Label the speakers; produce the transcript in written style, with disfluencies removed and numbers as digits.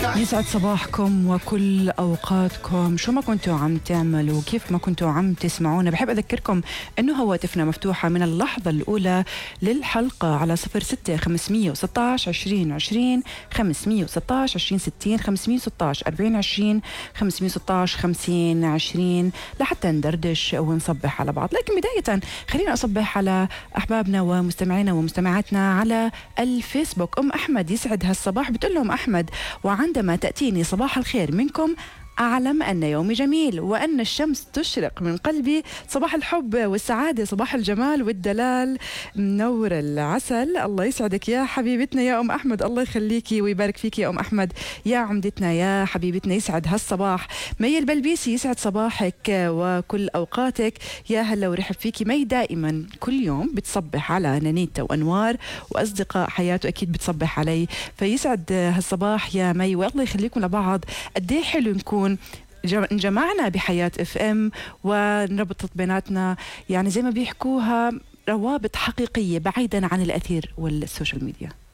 Speaker 1: يسعد صباحكم وكل أوقاتكم، شو ما كنتوا عم تعملوا، كيف ما كنتوا عم تسمعونا. بحب أذكركم أنه هواتفنا مفتوحة من اللحظة الأولى للحلقة على 06 516 2020 516 2060 516 4020 516 5020 لحتى ندردش ونصبح على بعض. لكن بداية خلينا أصبح على أحبابنا ومستمعينا ومستمعاتنا على الفيسبوك. أحمد يسعد هالصباح، بتقول لهم أحمد: وعندما تأتيني صباح الخير منكم أعلم أن يومي جميل وأن الشمس تشرق من قلبي. صباح الحب والسعادة، صباح الجمال والدلال، منور العسل. الله يسعدك يا حبيبتنا يا أم أحمد، الله يخليكي ويبارك فيك يا أم أحمد يا عمدتنا يا حبيبتنا. يسعد هالصباح مي البلبيسي، يسعد صباحك وكل أوقاتك، يا هلا ورحب فيكي مي. دائما كل يوم بتصبح على نانيتا وأنوار وأصدقاء حياته، أكيد بتصبح علي، فيسعد هالصباح يا مي والله يخليكم لبعض. قد ايه حلو نكون انجمعنا بحياة اف ام ونربطت بيناتنا، يعني زي ما بيحكوها روابط حقيقية بعيدا عن الأثير والسوشيال ميديا.